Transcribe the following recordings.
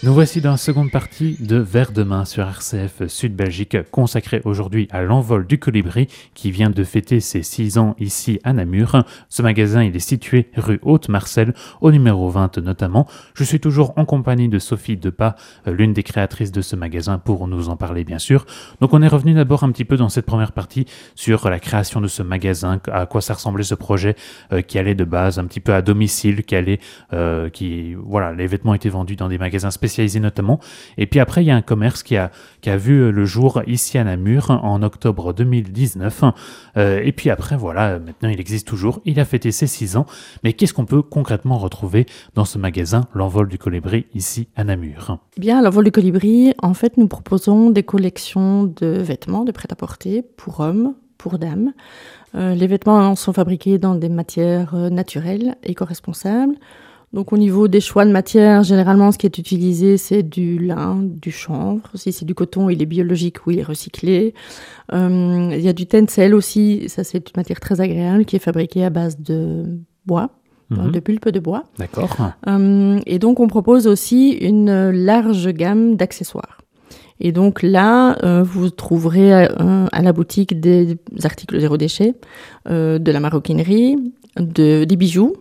Nous voici dans la seconde partie de Vers de main sur RCF Sud Belgique, consacrée aujourd'hui à l'envol du colibri qui vient de fêter ses 6 ans ici à Namur. Ce magasin, il est situé rue Haute-Marcel, au numéro 20 notamment. Je suis toujours en compagnie de Sophie Depas, l'une des créatrices de ce magasin, pour nous en parler bien sûr. Donc on est revenu d'abord un petit peu dans cette première partie sur la création de ce magasin, à quoi ça ressemblait ce projet qui allait de base un petit peu à domicile, voilà, les vêtements étaient vendus dans des magasins spécialisés notamment. Et puis après, il y a un commerce qui a vu le jour ici à Namur en octobre 2019. Et puis après, voilà, maintenant il existe toujours. Il a fêté ses 6 ans. Mais qu'est-ce qu'on peut concrètement retrouver dans ce magasin, l'Envol du Colibri, ici à Namur? Eh bien, à l'Envol du Colibri, en fait, nous proposons des collections de vêtements, de prêt-à-porter pour hommes, pour dames. Les vêtements sont fabriqués dans des matières naturelles, éco-responsables. Donc au niveau des choix de matières, généralement ce qui est utilisé c'est du lin, du chanvre. Si c'est du coton, il est biologique ou il est recyclé. Il y a du tencel aussi, ça c'est une matière très agréable qui est fabriquée à base de bois, de pulpe de bois. D'accord. Et donc on propose aussi une large gamme d'accessoires. Et donc là, vous trouverez à la boutique des articles zéro déchet, de la maroquinerie, des bijoux,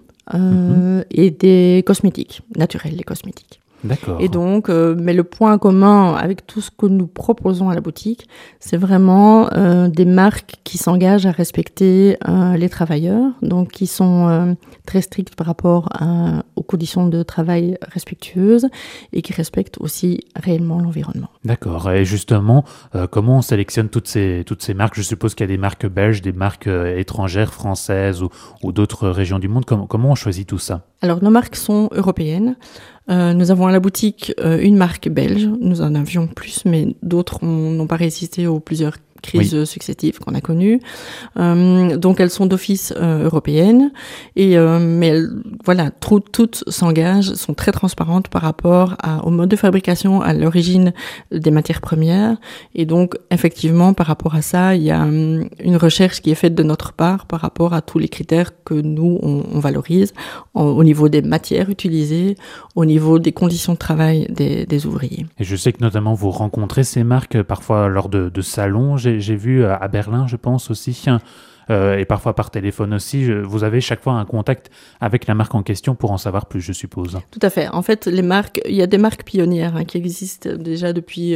et des cosmétiques, naturels, les cosmétiques. D'accord. Et donc, mais le point commun avec tout ce que nous proposons à la boutique, c'est vraiment des marques qui s'engagent à respecter les travailleurs, donc qui sont très strictes par rapport aux conditions de travail respectueuses et qui respectent aussi réellement l'environnement. D'accord. Et justement, comment on sélectionne toutes ces marques? Je suppose qu'il y a des marques belges, des marques étrangères, françaises ou d'autres régions du monde. Comment on choisit tout ça? Alors, nos marques sont européennes. Nous avons à la boutique une marque belge. Nous en avions plus, mais d'autres n'ont pas résisté aux plusieurs crises successives qu'on a connues. Donc elles sont d'office européennes. Mais voilà, toutes s'engagent, sont très transparentes par rapport au mode de fabrication, à l'origine des matières premières. Et donc effectivement, par rapport à ça, il y a une recherche qui est faite de notre part par rapport à tous les critères que nous, on valorise au niveau des matières utilisées, au niveau des conditions de travail des ouvriers. Et je sais que notamment vous rencontrez ces marques parfois lors de salons. J'ai vu à Berlin, je pense aussi, et parfois par téléphone aussi. Vous avez chaque fois un contact avec la marque en question pour en savoir plus, je suppose. Tout à fait. En fait, il y a des marques pionnières qui existent déjà depuis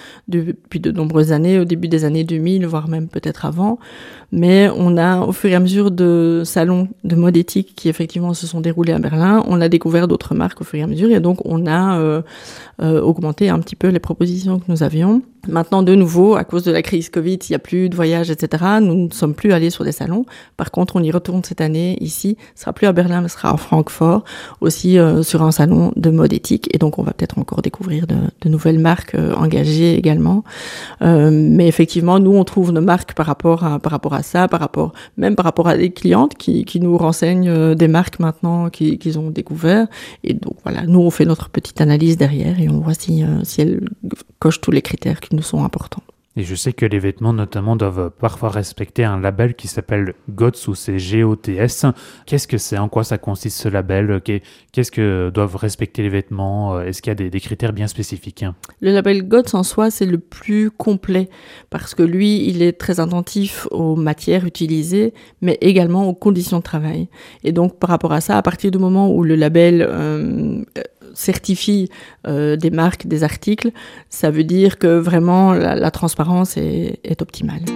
de nombreuses années, au début des années 2000, voire même peut-être avant. Mais on a, au fur et à mesure de salons de mode éthique qui effectivement se sont déroulés à Berlin, on a découvert d'autres marques au fur et à mesure. Et donc, on a augmenté un petit peu les propositions que nous avions. Maintenant, de nouveau, à cause de la crise Covid, il n'y a plus de voyages, etc. Nous ne sommes plus allés sur des salons. Par contre, on y retourne cette année ici. Ce sera plus à Berlin, mais ce sera à Francfort, aussi sur un salon de mode éthique. Et donc, on va peut-être encore découvrir de nouvelles marques engagées également. Mais effectivement, nous, on trouve nos marques par rapport à ça, par rapport à des clientes qui nous renseignent des marques maintenant qu'ils ont découvert. Et donc, voilà, nous, on fait notre petite analyse derrière et on voit si elles cochent tous les critères qui nous sont importants. Et je sais que les vêtements, notamment, doivent parfois respecter un label qui s'appelle GOTS ou c'est GOTS. Qu'est-ce que c'est? En quoi ça consiste ce label? Qu'est-ce que doivent respecter les vêtements? Est-ce qu'il y a des critères bien spécifiques? Le label GOTS en soi, c'est le plus complet parce que lui, il est très attentif aux matières utilisées, mais également aux conditions de travail. Et donc, par rapport à ça, à partir du moment où le label certifie des marques, des articles, ça veut dire que vraiment la transparence est optimale.